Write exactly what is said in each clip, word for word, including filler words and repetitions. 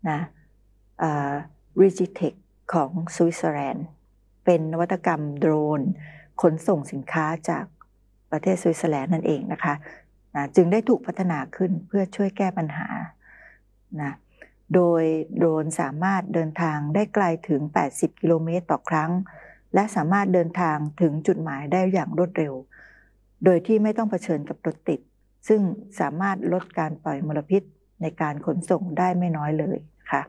นะอ่า Rigitech ของสวิตเซอร์แลนด์เป็นนวัตกรรมโดรนขนส่งสินค้าจากประเทศสวิตเซอร์แลนด์นั่นเองนะคะนะจึงได้ถูกพัฒนาขึ้นเพื่อช่วยแก้ปัญหานะโดยโดรนสามารถเดินทางได้ไกลถึงแปดสิบกิโลเมตรต่อครั้งและสามารถเดินทางถึงจุดหมายได้อย่างรวดเร็วโดยที่ไม่ต้องเผชิญกับรถติดซึ่งสามารถลดการปล่อยมลพิษในการขนส่งได้ไม่น้อยเลยค่ะ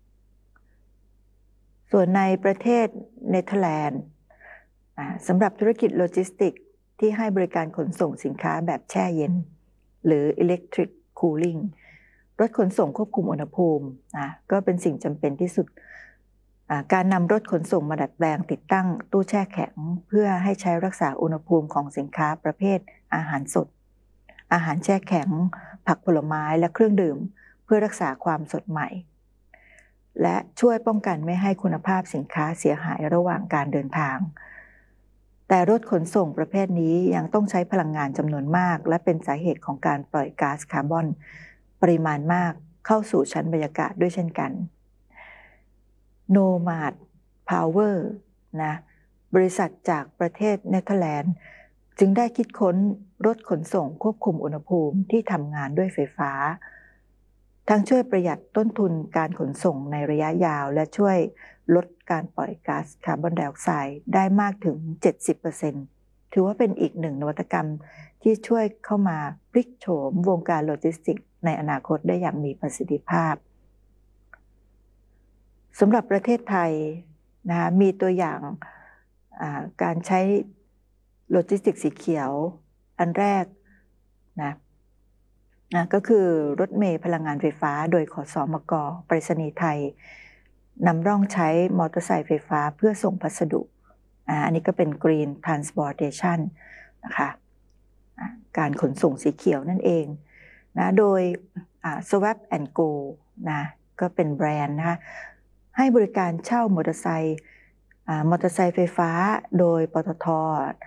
ส่วนในประเทศเนเธอร์แลนด์สำหรับธุรกิจโลจิสติกที่ให้บริการขนส่งสินค้าแบบแช่เย็นหรือ Electric Cooling รถขนส่งควบคุมอุณหภูมินะก็เป็นสิ่งจำเป็นที่สุดการนำรถขนส่งมาดัดแปลงติดตั้งตู้แช่แข็งเพื่อให้ใช้รักษาอุณหภูมิของสินค้าประเภทอาหารสดอาหารแช่แข็งผักผลไม้และเครื่องดื่มเพื่อรักษาความสดใหม่และช่วยป้องกันไม่ให้คุณภาพสินค้าเสียหายระหว่างการเดินทางแต่รถขนส่งประเภทนี้ยังต้องใช้พลังงานจำนวนมากและเป็นสาเหตุของการปล่อยก๊าซคาร์บอนปริมาณมากเข้าสู่ชั้นบรรยากาศด้วยเช่นกัน Nomad Power นะบริษัทจากประเทศเนเธอร์แลนด์จึงได้คิดค้นรถขนส่งควบคุมอุณหภูมิที่ทำงานด้วยไฟฟ้าทั้งช่วยประหยัดต้นทุนการขนส่งในระยะยาวและช่วยลดการปล่อยก๊าซคาร์บอนไดออกไซด์ได้มากถึง เจ็ดสิบเปอร์เซ็นต์ ถือว่าเป็นอีกหนึ่งนวัตกรรมที่ช่วยเข้ามาพลิกโฉมวงการโลจิสติกส์ในอนาคตได้อย่างมีประสิทธิภาพสำหรับประเทศไทยนะมีตัวอย่างการใช้โลจิสติกส์สีเขียวอันแรกนะนะก็คือรถเมล์พลังงานไฟฟ้าโดยขสมก.ไปรษณีย์ไทยนำร่องใช้มอเตอร์ไซค์ไฟฟ้าเพื่อส่งพัสดุอ่าอันนี้ก็เป็น Green Transportation นะคะการขนส่งสีเขียวนั่นเองนะโดย Swap and Go นะก็เป็นแบรนด์นะคะให้บริการเช่ามอเตอร์ไซค์มอเตอร์ไซค์ไฟฟ้าโดยปตท.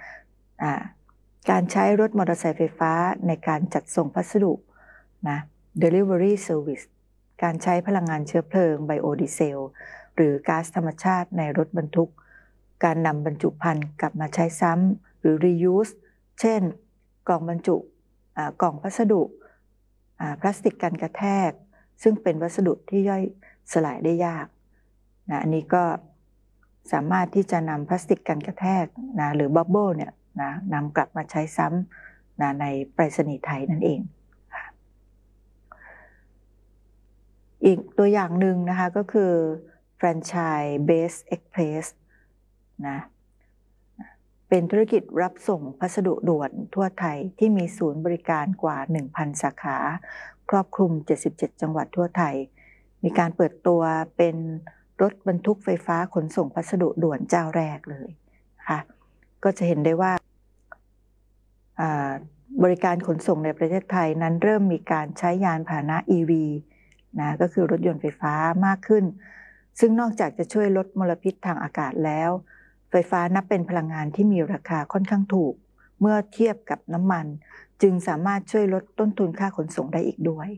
การใช้รถมอเตอร์ไซค์ไฟฟ้าในการจัดส่งพัสดุนะ Delivery Service การใช้พลังงานเชื้อเพลิงไบโอดีเซลหรือก๊าซธรรมชาติในรถบรรทุกการนำบรรจุภัณฑ์กลับมาใช้ซ้ำหรือ reuse เช่นกล่องบรรจุกล่องพัสดุพลาสติกกันกระแทกซึ่งเป็นวัสดุที่ย่อยสลายได้ยากนะอันนี้ก็สามารถที่จะนำพลาสติกกันกระแทกนะหรือบับเบิ้ลเนี่ยนะนำกลับมาใช้ซ้ำนะในไปรษณีย์ไทยนั่นเองอีกตัวอย่างหนึ่งนะคะก็คือแฟรนไชส์ Base Express นะเป็นธุรกิจรับส่งพัสดุด่วนทั่วไทยที่มีศูนย์บริการกว่า หนึ่งพัน สาขาครอบคลุมเจ็ดสิบเจ็ดจังหวัดทั่วไทยมีการเปิดตัวเป็นรถบรรทุกไฟฟ้าขนส่งพัสดุด่วนเจ้าแรกเลยค่ะก็จะเห็นได้ว่าบริการขนส่งในประเทศไทยนั้นเริ่มมีการใช้ยานพาหนะ อี วี นะก็คือรถยนต์ไฟฟ้ามากขึ้นซึ่งนอกจากจะช่วยลดมลพิษทางอากาศแล้วไฟฟ้านับเป็นพลังงานที่มีราคาค่อนข้างถูกเมื่อเทียบกับน้ำมันจึงสามารถช่วยลดต้นทุนค่าขนส่งได้อีกด้วย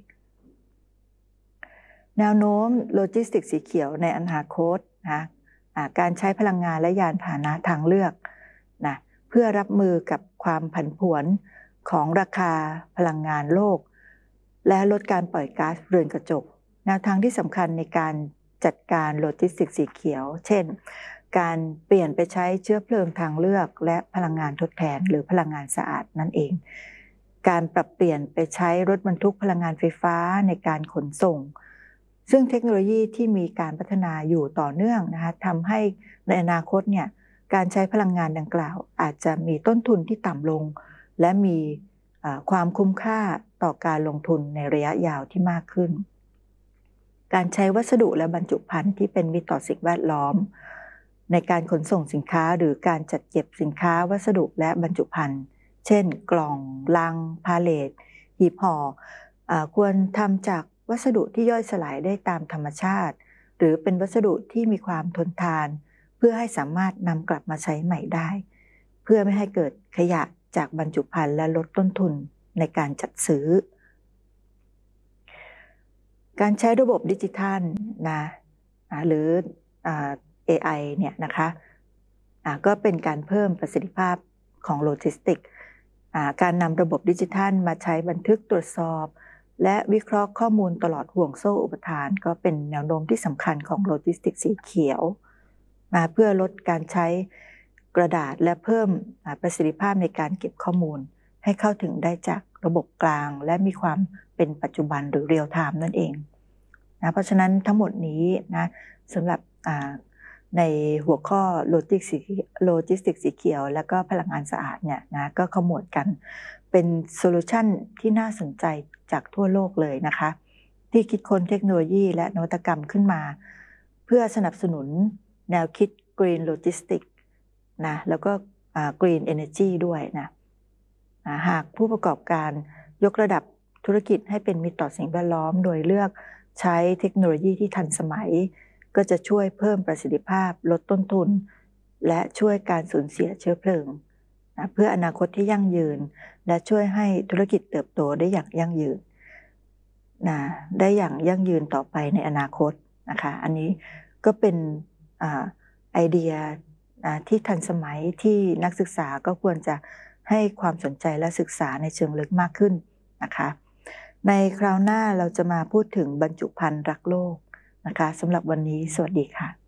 แนวโน้มโลจิสติกส์สีเขียวในอนาคตนะการใช้พลังงานและยานพาหนะทางเลือกนะเพื่อรับมือกับความผันผวนของราคาพลังงานโลกและลดการปล่อยก๊าซเรือนกระจกแนวทางที่สำคัญในการจัดการโลจิสติกส์สีเขียวเช่นการเปลี่ยนไปใช้เชื้อเพลิงทางเลือกและพลังงานทดแทนหรือพลังงานสะอาดนั่นเองการปรับเปลี่ยนไปใช้รถบรรทุกพลังงานไฟฟ้าในการขนส่งซึ่งเทคโนโลยีที่มีการพัฒนาอยู่ต่อเนื่องนะคะทำให้ในอนาคตเนี่ยการใช้พลังงานดังกล่าวอาจจะมีต้นทุนที่ต่ำลงและมีความคุ้มค่าต่อการลงทุนในระยะยาวที่มากขึ้นการใช้วัสดุและบรรจุภัณฑ์ที่เป็นมิตรต่อสิ่งแวดล้อมในการขนส่งสินค้าหรือการจัดเก็บสินค้าวัสดุและบรรจุภัณฑ์เช่นกล่องลังพาเลทหีบห่อควรทำจากวัสดุที่ย่อยสลายได้ตามธรรมชาติหรือเป็นวัสดุที่มีความทนทานเพื่อให้สามารถนำกลับมาใช้ใหม่ได้เพื่อไม่ให้เกิดขยะจากบรรจุภัณฑ์และลดต้นทุนในการจัดซื้อการใช้ระบบดิจิทัลนะหรือ เอ ไอ เนี่ยนะคะก็เป็นการเพิ่มประสิทธิภาพของโลจิสติกส์การนำระบบดิจิทัลมาใช้บันทึกตรวจสอบและวิเคราะห์ข้อมูลตลอดห่วงโซ่อุปทานก็เป็นแนวโน้มที่สำคัญของโลจิสติกส์สีเขียวมาเพื่อลดการใช้กระดาษและเพิ่มประสิทธิภาพในการเก็บข้อมูลให้เข้าถึงได้จากระบบกลางและมีความเป็นปัจจุบันหรือเรียลไทม์นั่นเองนะเพราะฉะนั้นทั้งหมดนี้นะสำหรับในหัวข้อโลจิสติกส์โลจิสติกส์สีเขียวและก็พลังงานสะอาดเนี่ยนะก็ขมวดกันเป็นโซลูชันที่น่าสนใจจากทั่วโลกเลยนะคะที่คิดค้นเทคโนโลยีและนวัตกรรมขึ้นมาเพื่อสนับสนุนแนวคิด Green Logistics นะแล้วก็ Green Energy ด้วยนะหากผู้ประกอบการยกระดับธุรกิจให้เป็นมิตรต่อสิ่งแวดล้อมโดยเลือกใช้เทคโนโลยีที่ทันสมัยก็จะช่วยเพิ่มประสิทธิภาพลดต้นทุนและช่วยการสูญเสียเชื้อเพลิงนะเพื่ออนาคตที่ยั่งยืนและช่วยให้ธุรกิจเติบโตได้อย่างยั่งยืนนะได้อย่างยั่งยืนต่อไปในอนาคตนะคะอันนี้ก็เป็นไอเดียที่ทันสมัยที่นักศึกษาก็ควรจะให้ความสนใจและศึกษาในเชิงลึกมากขึ้นนะคะในคราวหน้าเราจะมาพูดถึงบรรจุภัณฑ์รักโลกนะคะสำหรับวันนี้สวัสดีค่ะ